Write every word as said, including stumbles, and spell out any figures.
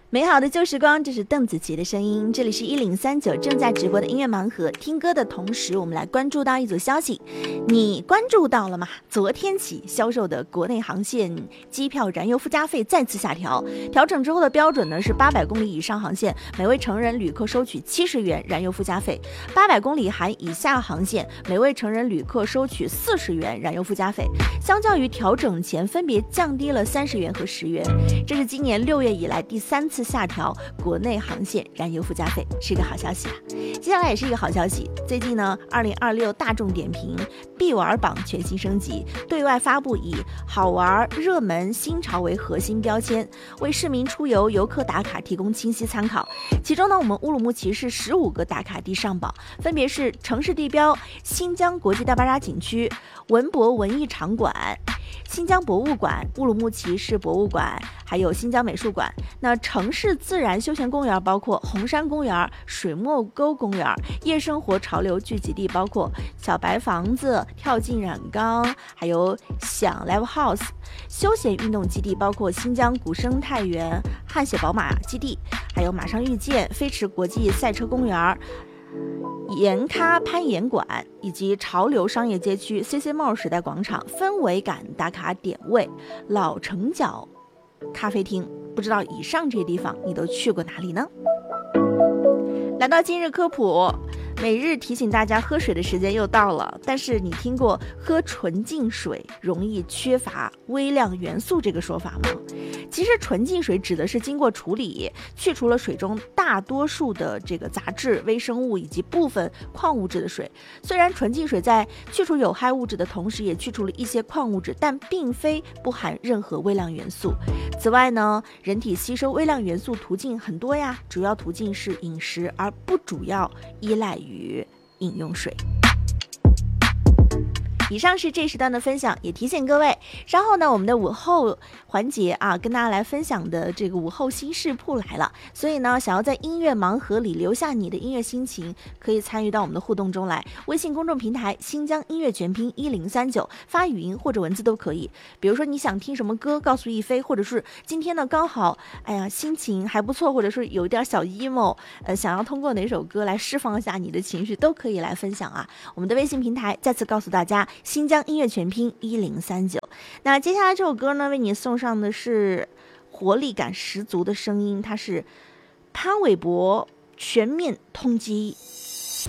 美好的旧时光，这是邓紫棋的声音。这里是一零三九正在直播的音乐盲盒，听歌的同时，我们来关注到一组消息，你关注到了吗？昨天起销售的国内航线机票燃油附加费再次下调，调整之后的标准呢是八百公里以上航线，每位成人旅客收取七十元燃油附加费；八百公里含以下航线，每位成人旅客收取四十元燃油附加费。相较于调整前，分别降低了三十元和十元。这是今年六月以来第三次下调国内航线燃油附加费，是一个好消息啊。接下来也是一个好消息，最近呢，二零二六大众点评必玩榜全新升级，对外发布以好玩、热门、新潮为核心标签，为市民出游游客打卡提供清晰参考。其中呢，我们乌鲁木齐市十五个打卡地上榜，分别是城市地标新疆国际大巴扎景区、文博文艺场馆、新疆博物馆、乌鲁木齐市博物馆，还有新疆美术馆。那城市自然休闲公园包括红山公园、水墨沟公园，夜生活潮流聚集地包括小白房子、跳进染缸，还有享 Live House。休闲运动基地包括新疆古生态园、汗血宝马基地，还有马上遇见、飞驰国际赛车公园、盐咖攀岩馆以及潮流商业街区 C C Mall 时代广场、氛围感打卡点位、老城角咖啡厅。不知道以上这些地方你都去过哪里呢？来到今日科普，每日提醒大家喝水的时间又到了。但是你听过喝纯净水容易缺乏微量元素这个说法吗？其实纯净水指的是经过处理，去除了水中大多数的这个杂质、微生物以及部分矿物质的水。虽然纯净水在去除有害物质的同时，也去除了一些矿物质，但并非不含任何微量元素。此外呢，人体吸收微量元素途径很多呀，主要途径是饮食，而不主要依赖于饮用水。以上是这时段的分享，也提醒各位，稍后呢，我们的午后环节啊，跟大家来分享的这个午后新视铺来了。所以呢，想要在音乐盲盒里留下你的音乐心情，可以参与到我们的互动中来。微信公众平台新疆音乐全拼一零三九，发语音或者文字都可以。比如说你想听什么歌，告诉一飞，或者是今天呢刚好，哎呀心情还不错，或者是有一点小 emo， 呃，想要通过哪首歌来释放一下你的情绪，都可以来分享啊。我们的微信平台再次告诉大家。新疆音乐全拼一零三九。那接下来这首歌呢，为你送上的是活力感十足的声音，它是潘玮柏全面通缉。